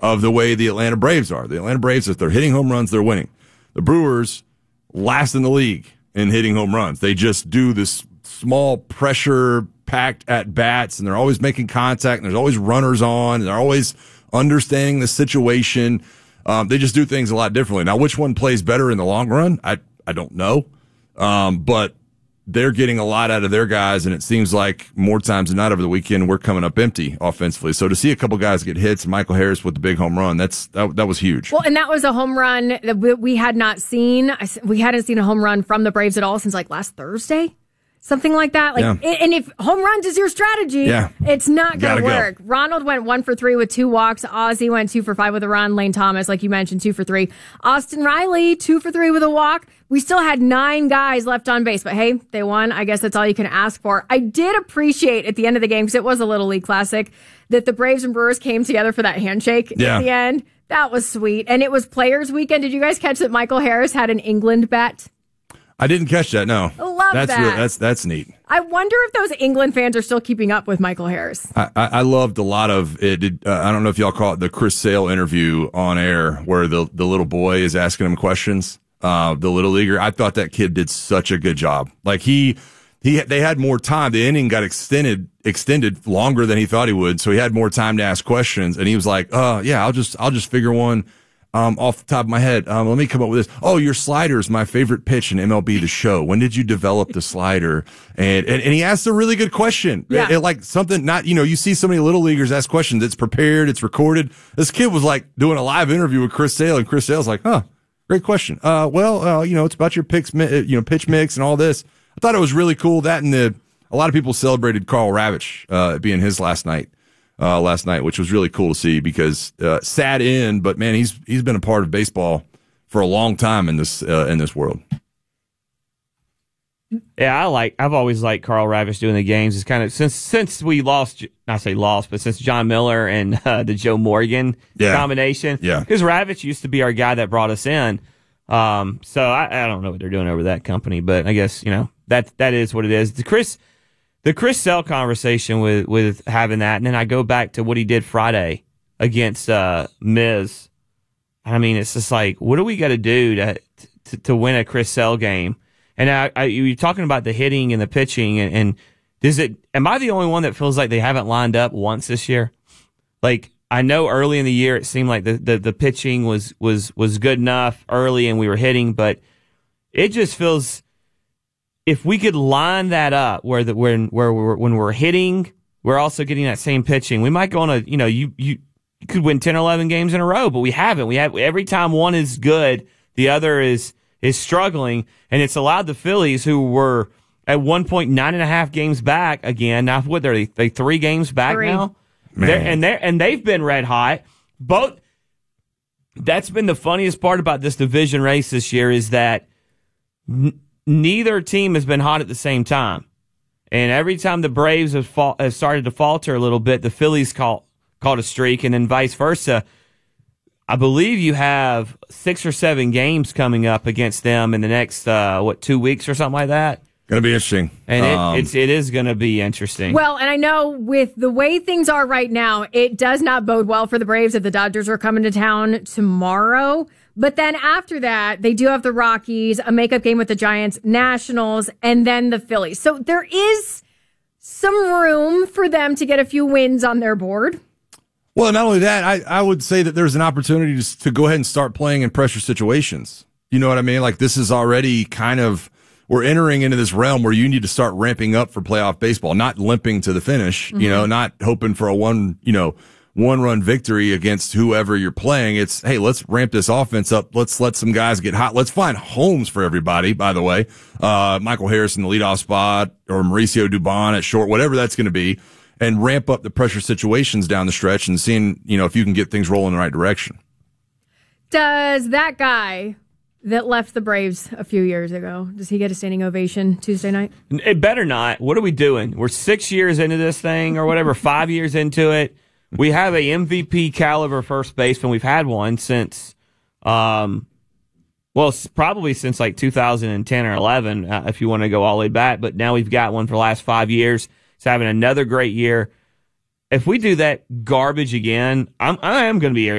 of the way the Atlanta Braves are. The Atlanta Braves, if they're hitting home runs, they're winning. The Brewers, last in the league in hitting home runs. They just do this small pressure-packed at-bats, and they're always making contact, and there's always runners on, and they're always understanding the situation. They just do things a lot differently. Now, which one plays better in the long run? I don't know. But they're getting a lot out of their guys, and it seems like more times than not over the weekend we're coming up empty offensively. So to see a couple guys get hits, Michael Harris with the big home run, that was huge. Well, and that was a home run that we had not seen. We hadn't seen a home run from the Braves at all since like last Thursday. Something like that. And if home runs is your strategy, it's not going to work. Go. Ronald went 1 for 3 with 2 walks. Ozzie went 2 for 5 with a run. Lane Thomas, like you mentioned, 2 for 3. Austin Riley, 2 for 3 with a walk. We still had 9 guys left on base, but hey, they won. I guess that's all you can ask for. I did appreciate at the end of the game, because it was a Little League Classic, that the Braves and Brewers came together for that handshake at the end. That was sweet. And it was Players Weekend. Did you guys catch that Michael Harris had an England bet? I didn't catch that, no. I love that. That's neat. I wonder if those England fans are still keeping up with Michael Harris. I loved a lot of it. I don't know if y'all call it the Chris Sale interview on air where the little boy is asking him questions, the little leaguer. I thought that kid did such a good job. Like they had more time. The inning got extended longer than he thought he would. So he had more time to ask questions. And he was like, yeah, I'll just figure one. Off the top of my head, let me come up with this. Oh, your slider is my favorite pitch in MLB The Show. When did you develop the slider? And he asked a really good question. Yeah. It like something not, you see so many little leaguers ask questions. It's prepared. It's recorded. This kid was like doing a live interview with Chris Sale, and Chris Sale's like, great question. It's about your pitch mix and all this. I thought it was really cool. That and a lot of people celebrated Carl Ravitch, being his last night, which was really cool to see because sad end, but man, he's been a part of baseball for a long time in this world. Yeah, I've always liked Carl Ravitch doing the games. It's kind of since we lost, not say lost, but since John Miller and the Joe Morgan combination. Yeah, because Ravitch used to be our guy that brought us in. So I don't know what they're doing over that company, but I guess that is what it is. The Chris Sale conversation with having that, and then I go back to what he did Friday against Miz. I mean, it's just like, what do we got to do to win a Chris Sale game? And you're talking about the hitting and the pitching, and am I the only one that feels like they haven't lined up once this year? Like, I know early in the year it seemed like the pitching was good enough early and we were hitting, but it just feels. If we could line that up when we're hitting, we're also getting that same pitching. We might go on you could win 10 or 11 games in a row, but we haven't. We have every time one is good, the other is struggling, and it's allowed the Phillies, who were at one point 9.5 games back again. Now what are they 3 games back now? And they've been red hot. That's been the funniest part about this division race this year is that neither team has been hot at the same time. And every time the Braves have started to falter a little bit, the Phillies caught a streak, and then vice versa. I believe you have 6 or 7 games coming up against them in the next, 2 weeks or something like that? Going to be interesting. And it is going to be interesting. Well, and I know with the way things are right now, it does not bode well for the Braves if the Dodgers are coming to town tomorrow. But then after that, they do have the Rockies, a makeup game with the Giants, Nationals, and then the Phillies. So there is some room for them to get a few wins on their board. Well, not only that, I would say that there's an opportunity to go ahead and start playing in pressure situations. You know what I mean? Like, this is already kind of, we're entering into this realm where you need to start ramping up for playoff baseball, not limping to the finish, not hoping for a one-run victory against whoever you're playing. It's, hey, let's ramp this offense up. Let's let some guys get hot. Let's find homes for everybody, by the way. Michael Harris in the leadoff spot or Mauricio Dubon at short, whatever that's going to be, and ramp up the pressure situations down the stretch and seeing, if you can get things rolling in the right direction. Does that guy that left the Braves a few years ago, does he get a standing ovation Tuesday night? It better not. What are we doing? We're 6 years into this thing or whatever, 5 years into it. We have a MVP caliber first baseman. We've had one since, probably since like 2010 or 11, if you want to go all the way back. But now we've got one for the last 5 years. He's having another great year. If we do that garbage again, I am going to be